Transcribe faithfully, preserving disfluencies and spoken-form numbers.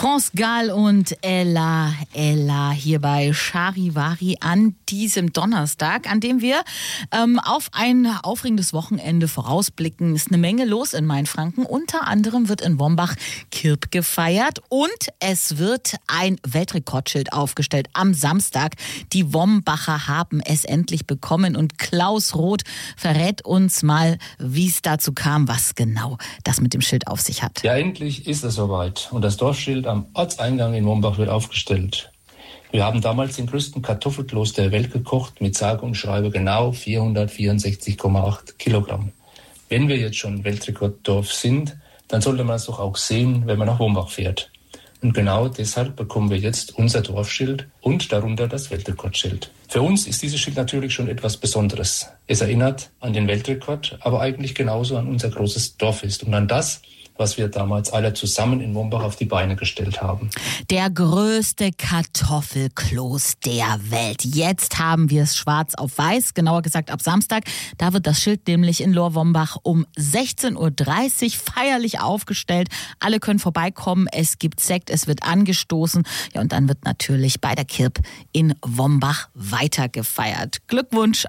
France Gall und Ella, Ella hier bei Charivari an diesem Donnerstag, an dem wir ähm, auf ein aufregendes Wochenende vorausblicken. Es ist eine Menge los in Mainfranken. Unter anderem wird in Wombach Kirb gefeiert und es wird ein Weltrekordschild aufgestellt am Samstag. Die Wombacher haben es endlich bekommen und Klaus Roth verrät uns mal, wie es dazu kam, was genau das mit dem Schild auf sich hat. Ja, endlich ist es soweit und das Dorfschild am Ortseingang in Wombach wird aufgestellt. Wir haben damals den größten Kartoffelkloß der Welt gekocht mit sage und schreibe genau vierhundertvierundsechzig Komma acht Kilogramm. Wenn wir jetzt schon Weltrekorddorf sind, dann sollte man es doch auch sehen, wenn man nach Wombach fährt. Und genau deshalb bekommen wir jetzt unser Dorfschild und darunter das Weltrekordschild. Für uns ist dieses Schild natürlich schon etwas Besonderes. Es erinnert an den Weltrekord, aber eigentlich genauso an unser großes Dorffest und an das, was wir damals alle zusammen in Wombach auf die Beine gestellt haben. Der größte Kartoffelkloß der Welt. Jetzt haben wir es schwarz auf weiß, genauer gesagt ab Samstag. Da wird das Schild nämlich in Lohr-Wombach um sechzehn Uhr dreißig feierlich aufgestellt. Alle können vorbeikommen, es gibt Sekt, es wird angestoßen. Ja, und dann wird natürlich bei der Kirb in Wombach weiter gefeiert. Glückwunsch